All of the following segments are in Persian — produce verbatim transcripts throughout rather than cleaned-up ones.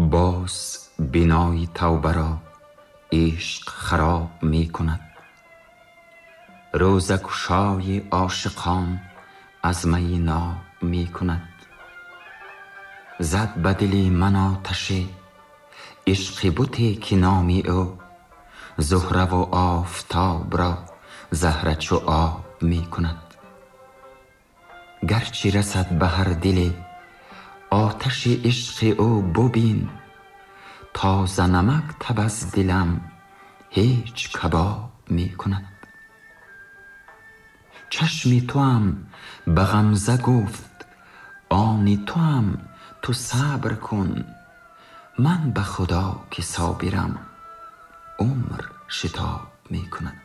باز بینای توبه را عشق خراب می کند. روزه گشای عاشقان از می ناب می کند. زد به دل من آتش عشق بتی که نامی او زهره و آفتاب را زهره چو آب می کند. گرچه رسد به هر دل آتش عشق او ببین، تازه نمک تب از دلم هیچ کباب می کند. چشم توام به غمزه گفت آن توام تو صبر کن، من به خدا که صابرم عمر شتاب می کند.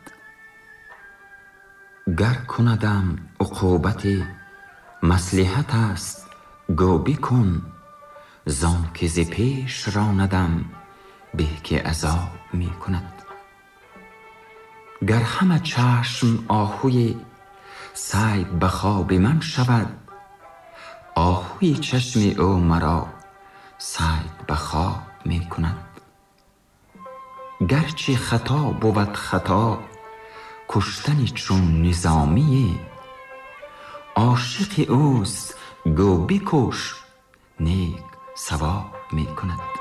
گر کندم عقوبت مصلحت است گو بکن، زان که ز پیش راندم به که عذاب می کند. گر همه چشم آهوی صید به خواب من شود، آهوی چشم او مرا صید به خواب می کند. گرچه خطا بود خطا کشتن چون نظامی، عاشق اوست گو بکش نیک ثواب می کند.